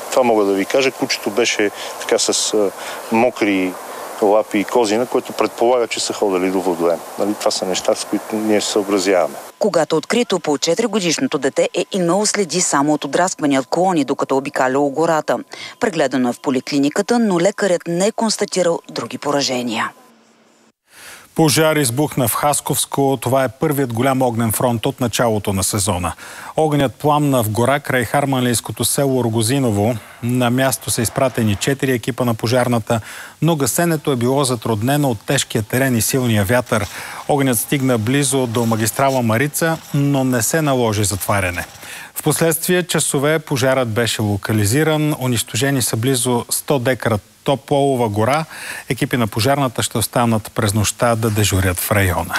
Това мога да ви кажа. Кучето беше така с мокри лапи и козина, което предполага, че са ходили до водоем. Нали? Това са неща, с които ние се съобразяваме. Когато открито, по 4-годишното дете е имало следи само от отрасквани от колони, докато обикаляло гората. Прегледано е в поликлиниката, но лекарят не е констатирал други поражения. Пожар избухна в Хасковско. Това е първият голям огнен фронт от началото на сезона. Огънят пламна в гора край харманлийското село Рогозиново. На място са изпратени 4 екипа на пожарната, но гасенето е било затруднено от тежкия терен и силния вятър. Огънят стигна близо до магистрала Марица, но не се наложи затваряне. Впоследствие часове пожарът беше локализиран. Унищожени са близо 100 декара тополова гора. Екипи на пожарната ще останат през нощта да дежурят в района.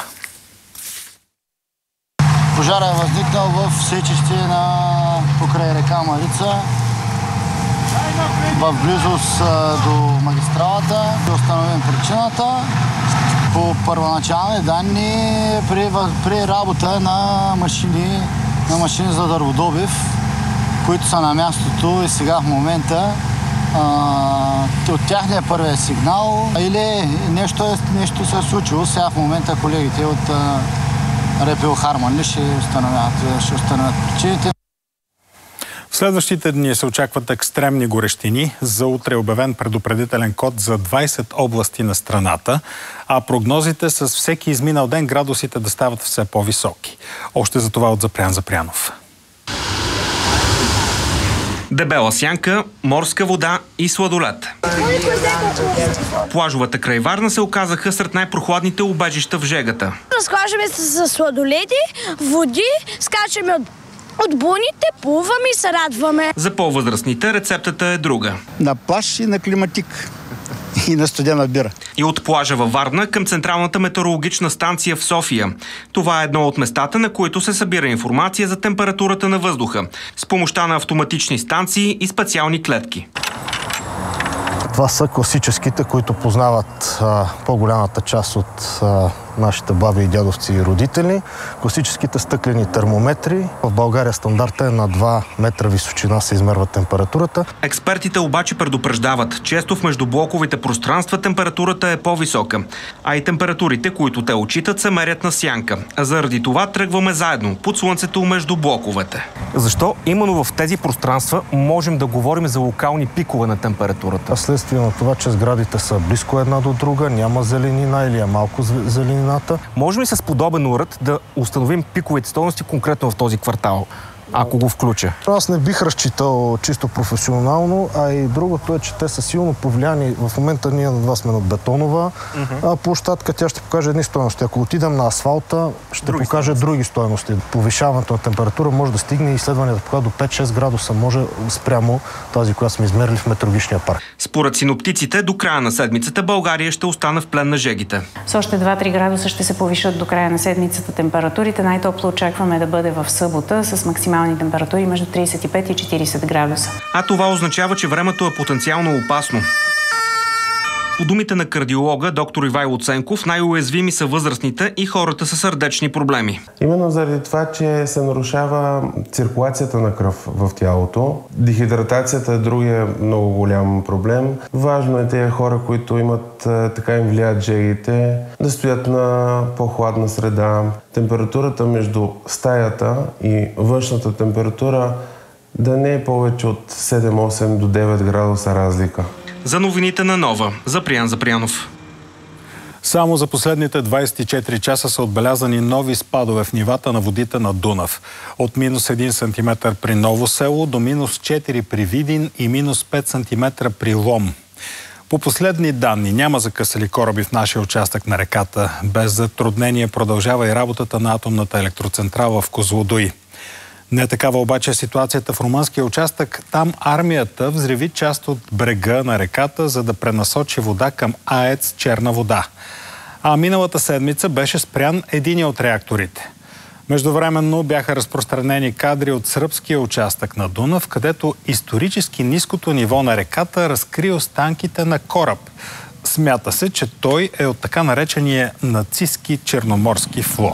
Пожарът е възникнал в сечище покрай река Марица, в близост до магистралата. Е установен причината. По първоначални данни при работа на машини за дърводобив, които са на мястото и сега в момента от тяхния първия сигнал или нещо се е случило. Сега в момента колегите от РПО Харманли ще установят причините. В следващите дни се очакват екстремни горещини. За утре е обявен предупредителен код за 20 области на страната, а прогнозите с всеки изминал ден градусите да стават все по-високи. Още за това от Запрян Запрянов. Дебела сянка, морска вода и сладолед. Плажовата край Варна се оказаха сред най-прохладните убежища в жегата. Разхлаждаме се с сладоледи, води, скачаме от буните, плуваме и се радваме. За по-възрастните рецептата е друга. На плаж и на климатик. И на студена бира. И от плажа във Варна към Централната метеорологична станция в София. Това е едно от местата, на които се събира информация за температурата на въздуха с помощта на автоматични станции и специални клетки. Това са класическите, които познават по-голямата част от нашите баби и дядовци и родители. Класическите стъклени термометри. В България стандарта е на 2 метра височина се измерва температурата. Експертите обаче предупреждават, често в междублоковите пространства температурата е по-висока, а и температурите, които те отчитат, се мерят на сянка. Заради това тръгваме заедно под слънцето между блоковете. Защо именно в тези пространства можем да говорим за локални пикове на температурата? Следствие на това, че сградите са близко една до друга, няма зеленина или е малко зеленината. Можем ли с подобен уред да установим пиковите стойности конкретно в този квартал, ако го включа? Аз не бих разчитал чисто професионално, а и другото е, че те са силно повлияни. В момента ние на 2 сме на бетонова площадка, тя ще покаже едни стойности. Ако отидем на асфалта, ще покаже други стойности. Повишаването на температура може да стигне и изследвания да покажат до 5-6 градуса, може спрямо тази, която сме измерили в метеорологичния парк. Според синоптиците, до края на седмицата България ще остане в плен на жегите. С още 2-3 градуса ще се повишат до края на седмицата температурите. Най-топло очакваме да бъде в събота с максимални температури между 35 и 40 градуса. А това означава, че времето е потенциално опасно. По думите на кардиолога доктор Ивайло Ценков, най-уязвими са възрастните и хората с сърдечни проблеми. Именно заради това, че се нарушава циркулацията на кръв в тялото. Дехидратацията е другия много голям проблем. Важно е тези хора, които имат така им влияят жегите, да стоят на по-хладна среда. Температурата между стаята и външната температура да не е повече от 7-8 до 9 градуса разлика. За новините на Нова, Запрян Запрянов. Само за последните 24 часа са отбелязани нови спадове в нивата на водите на Дунав. От минус 1 см при Ново село до минус 4 при Видин и минус 5 см при Лом. По последни данни няма закъсали кораби в нашия участък на реката. Без затруднение продължава и работата на атомната електроцентрала в Козлодуй. Не такава обаче е ситуацията в румънския участък. Там армията взриви част от брега на реката, за да пренасочи вода към АЕЦ Черна вода. А миналата седмица беше спрян единия от реакторите. Междувременно бяха разпространени кадри от сръбския участък на Дунав, където исторически ниското ниво на реката разкри останките на кораб. Смята се, че той е от така наречения нацистки черноморски флот.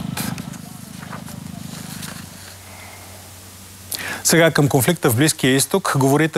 Сега към конфликта в Близкия изток.